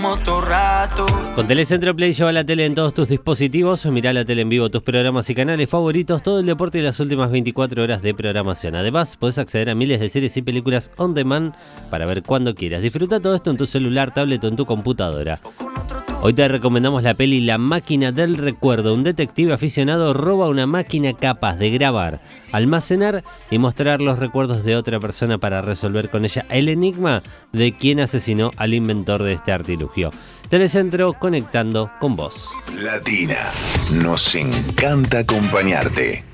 Con Telecentro Play lleva la tele en todos tus dispositivos, mirá la tele en vivo, tus programas y canales favoritos, todo el deporte y las últimas 24 horas de programación. Además, podés acceder a miles de series y películas on demand para ver cuando quieras. Disfruta todo esto en tu celular, tablet o en tu computadora. Hoy te recomendamos la peli La Máquina del Recuerdo. Un detective aficionado roba una máquina capaz de grabar, almacenar y mostrar los recuerdos de otra persona para resolver con ella el enigma de quién asesinó al inventor de este artilugio. Telecentro, conectando con vos. Latina, nos encanta acompañarte.